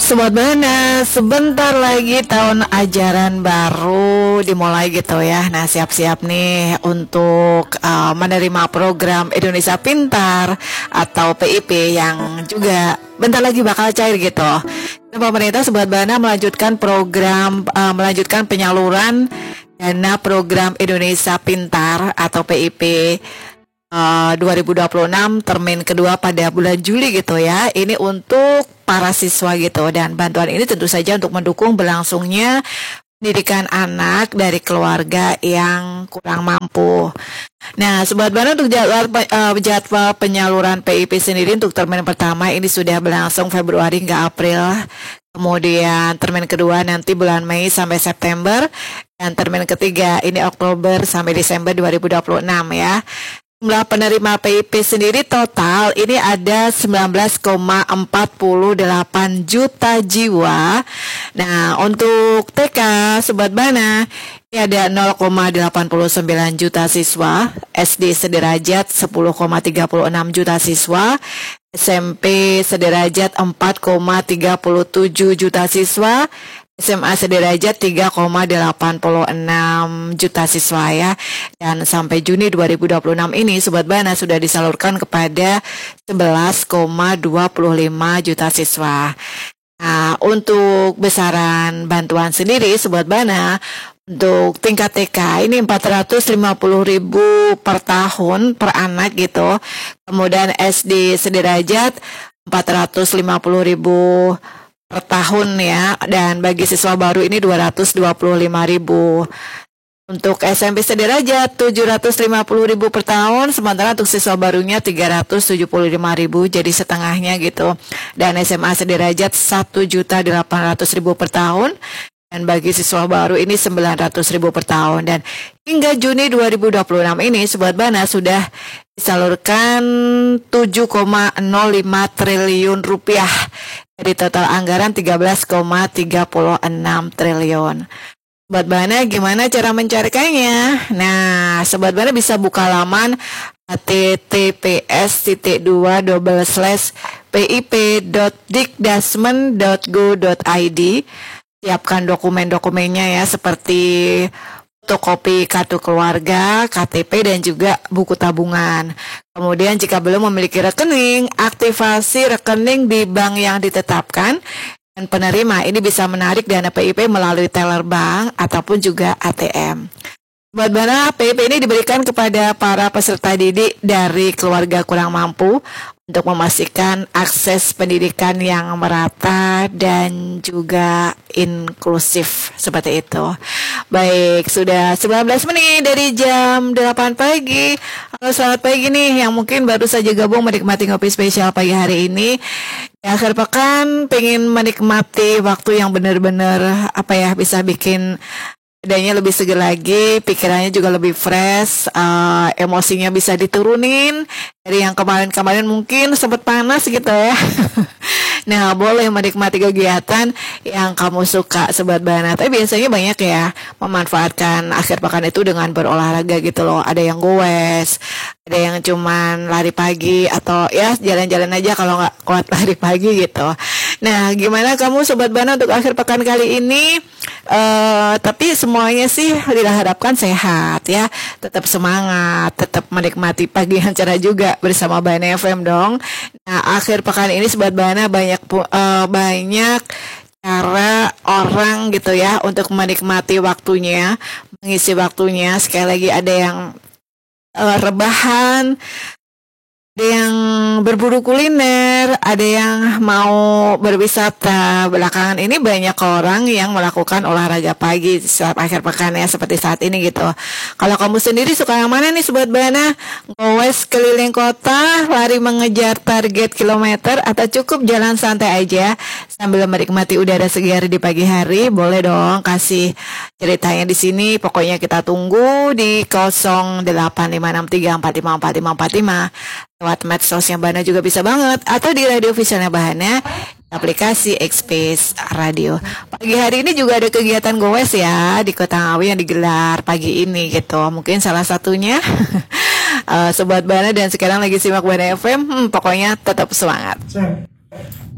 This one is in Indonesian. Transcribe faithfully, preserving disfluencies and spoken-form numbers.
Sobat Bana, sebentar lagi tahun ajaran baru dimulai gitu ya. Nah, siap-siap nih untuk uh, menerima program Indonesia Pintar atau P I P yang juga bentar lagi bakal cair gitu. Dan pemerintah Sobat Bana melanjutkan program uh, melanjutkan penyaluran dana program Indonesia Pintar atau P I P Uh, dua ribu dua puluh enam termin kedua pada bulan Juli gitu ya. Ini untuk para siswa gitu, dan bantuan ini tentu saja untuk mendukung berlangsungnya pendidikan anak dari keluarga yang kurang mampu. Nah, Sobat Bana, untuk jadwal, uh, jadwal penyaluran P I P sendiri untuk termin pertama ini sudah berlangsung Februari hingga April. Kemudian termin kedua nanti bulan Mei sampai September, dan termin ketiga ini Oktober sampai Desember dua ribu dua puluh enam ya. Jumlah penerima P I P sendiri total ini ada sembilan belas koma empat delapan juta jiwa. Nah, untuk T K Sobat Bana ini ada nol koma delapan sembilan juta siswa, S D sederajat sepuluh koma tiga enam juta siswa, S M P sederajat empat koma tiga tujuh juta siswa, S M A sederajat tiga koma delapan enam juta siswa ya. Dan sampai Juni dua ribu dua puluh enam ini Sobat Bana sudah disalurkan kepada sebelas koma dua lima juta siswa. Nah, untuk besaran bantuan sendiri Sobat Bana, untuk tingkat T K ini empat ratus lima puluh ribu per tahun per anak gitu. Kemudian S D sederajat empat ratus lima puluh ribu per tahun ya, dan bagi siswa baru ini dua ratus dua puluh lima ribu. Untuk S M P sederajat tujuh ratus lima puluh ribu per tahun, sementara untuk siswa barunya tiga ratus tujuh puluh lima ribu, jadi setengahnya gitu. Dan S M A sederajat satu juta delapan ratus ribu per tahun, dan bagi siswa baru ini sembilan ratus ribu per tahun. Dan hingga Juni dua ribu dua puluh enam ini Sobat Bana sudah disalurkan tujuh koma nol lima triliun rupiah dari total anggaran tiga belas koma tiga enam triliun. Sobat Bana, gimana cara mencarikannya? Nah, Sobat Bana bisa buka laman h t t p s dua double slash p i p dot dikdasmen dot go dot i d. Siapkan dokumen-dokumennya ya, seperti fotokopi kartu keluarga, K T P, dan juga buku tabungan. Kemudian jika belum memiliki rekening, aktivasi rekening di bank yang ditetapkan, dan penerima ini bisa menarik dana P I P melalui teller bank ataupun juga A T M. Sobat Bana, P I P ini diberikan kepada para peserta didik dari keluarga kurang mampu untuk memastikan akses pendidikan yang merata dan juga inklusif, seperti itu. Baik, sudah sembilan belas menit dari jam delapan pagi. Halo, selamat pagi nih yang mungkin baru saja gabung menikmati ngopi spesial pagi hari ini. Di akhir pekan pengen menikmati waktu yang benar-benar apa ya, bisa bikin badannya lebih segar lagi, pikirannya juga lebih fresh, uh, emosinya bisa diturunin dari yang kemarin-kemarin mungkin sempat panas gitu ya. Nah, boleh menikmati kegiatan yang kamu suka, Sobat Bana. Tapi biasanya banyak ya memanfaatkan akhir pekan itu dengan berolahraga gitu loh. Ada yang goes, ada yang cuman lari pagi, atau ya jalan-jalan aja kalau nggak kuat lari pagi gitu. Nah, gimana kamu Sobat Bana untuk akhir pekan kali ini? Uh, tapi semuanya sih diharapkan sehat ya, tetap semangat, tetap menikmati pagi yang cerah juga bersama Bana F M dong. Nah, akhir pekan ini Sobat Bana banyak uh, banyak cara orang gitu ya untuk menikmati waktunya, mengisi waktunya. Sekali lagi ada yang uh, rebahan, ada yang berburu kuliner, ada yang mau berwisata. Belakangan ini banyak orang yang melakukan olahraga pagi saat akhir pekan ya, seperti saat ini gitu. Kalau kamu sendiri suka yang mana nih Sobat Bana? Goes keliling kota, lari mengejar target kilometer, atau cukup jalan santai aja sambil menikmati udara segar di pagi hari? Boleh dong kasih ceritanya di sini. Pokoknya kita tunggu di nol delapan lima enam tiga empat lima empat lima empat lima. Lewat medsosnya Bana juga bisa banget, atau di radio visualnya Bana, aplikasi X-Space Radio. Pagi hari ini juga ada kegiatan goes ya di Kota Ngawi yang digelar pagi ini gitu. Mungkin salah satunya uh, Sobat Bana, dan sekarang lagi simak Bana F M. Hmm, pokoknya tetap semangat.